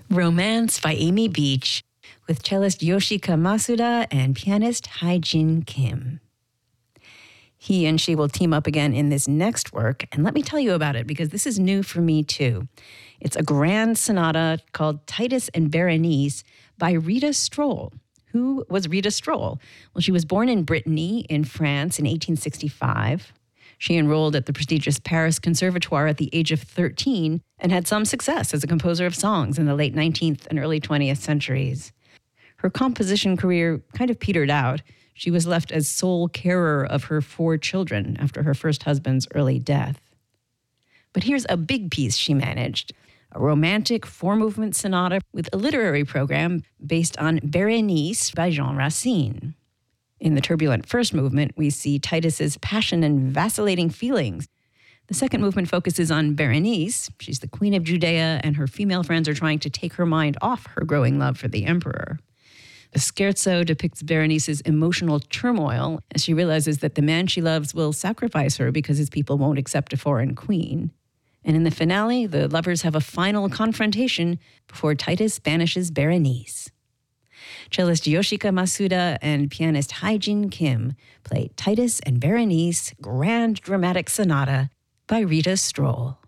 Romance by Amy Beach with cellist Yoshika Masuda and pianist Hae-Jin Kim. He and she will team up again in this next work, and let me tell you about it because this is new for me too. It's a grand sonata called Titus and Berenice by Rita Stroll. Who was Rita Stroll? Well, she was born in Brittany in France in 1865. She enrolled at the prestigious Paris Conservatoire at the age of 13 and had some success as a composer of songs in the late 19th and early 20th centuries. Her composition career kind of petered out. She was left as sole carer of her 4 children after her first husband's early death. But here's a big piece she managed, a romantic 4-movement sonata with a literary program based on Berenice by Jean Racine. In the turbulent first movement, we see Titus's passion and vacillating feelings. The second movement focuses on Berenice. She's the queen of Judea, and her female friends are trying to take her mind off her growing love for the emperor. The scherzo depicts Berenice's emotional turmoil as she realizes that the man she loves will sacrifice her because his people won't accept a foreign queen. And in the finale, the lovers have a final confrontation before Titus banishes Berenice. Cellist Yoshika Masuda and pianist Hae-Jin Kim play Titus and Berenice Grand Dramatic Sonata by Rita Stroll.